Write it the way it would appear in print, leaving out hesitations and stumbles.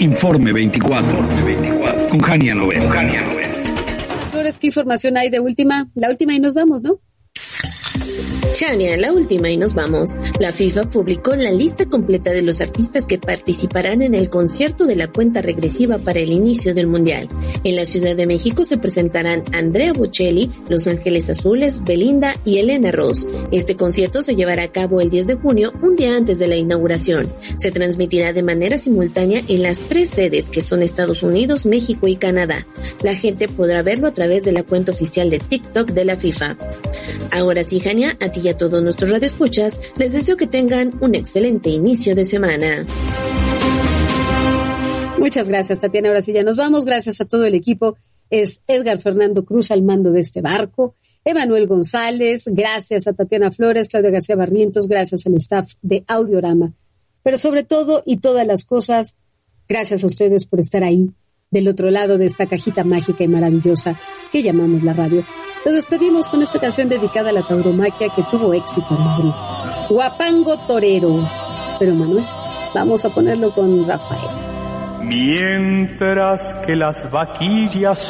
Informe 24. Con Jania Novel. Flores, ¿qué información hay de última? La última y nos vamos, ¿no? Jania, la última y nos vamos. La FIFA publicó la lista completa de los artistas que participarán en el concierto de la cuenta regresiva para el inicio del Mundial. En la Ciudad de México se presentarán Andrea Bocelli, Los Ángeles Azules, Belinda y Elena Ross. Este concierto se llevará a cabo el 10 de junio, un día antes de la inauguración. Se transmitirá de manera simultánea en las 3 sedes, que son Estados Unidos, México y Canadá. La gente podrá verlo a través de la cuenta oficial de TikTok de la FIFA. Ahora sí, Jania, a ti y a todos nuestros radioescuchas, les deseo que tengan un excelente inicio de semana. Muchas gracias, Tatiana. Ahora sí ya nos vamos. Gracias a todo el equipo. Es Edgar Fernando Cruz al mando de este barco. Emanuel González. Gracias a Tatiana Flores, Claudia García Barrientos. Gracias al staff de Audiorama. Pero sobre todo y todas las cosas, gracias a ustedes por estar ahí, del otro lado de esta cajita mágica y maravillosa que llamamos la radio. Nos despedimos con esta canción dedicada a la tauromaquia que tuvo éxito en Madrid. Huapango Torero. Pero Manuel, vamos a ponerlo con Rafael. Mientras que las vaquillas